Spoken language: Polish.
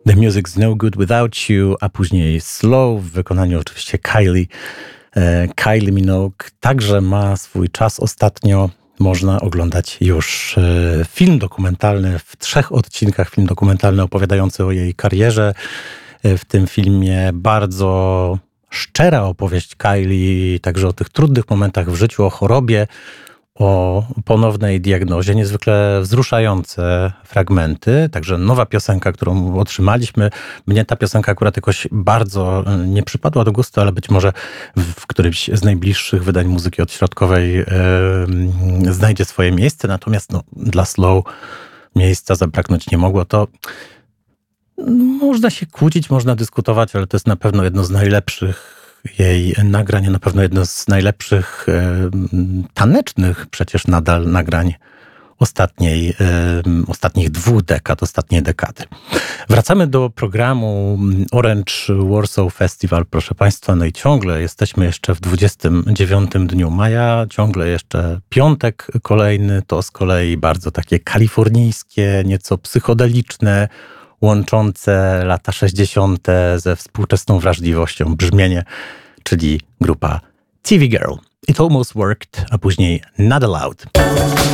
The Music's No Good Without You, a później Slow w wykonaniu oczywiście Kylie Minogue. Także ma swój czas. Ostatnio można oglądać już film dokumentalny w 3 odcinkach, film dokumentalny opowiadający o jej karierze. W tym filmie bardzo szczera opowieść Kylie, także o tych trudnych momentach w życiu, o chorobie, o ponownej diagnozie, niezwykle wzruszające fragmenty, także nowa piosenka, którą otrzymaliśmy. Mnie ta piosenka akurat jakoś bardzo nie przypadła do gustu, ale być może w którymś z najbliższych wydań muzyki odśrodkowej znajdzie swoje miejsce, natomiast dla Slow miejsca zabraknąć nie mogło. To można się kłócić, można dyskutować, ale to jest na pewno jedno z najlepszych jej nagrań, na pewno jedno z najlepszych tanecznych przecież nadal nagrań ostatnich 2 dekad, ostatniej dekady. Wracamy do programu Orange Warsaw Festival, proszę Państwa, no i ciągle jesteśmy jeszcze w 29 dniu maja, ciągle jeszcze piątek kolejny, to z kolei bardzo takie kalifornijskie, nieco psychodeliczne, łączące lata 60. ze współczesną wrażliwością brzmienie, czyli grupa TV Girl. It Almost Worked, a później Not Allowed.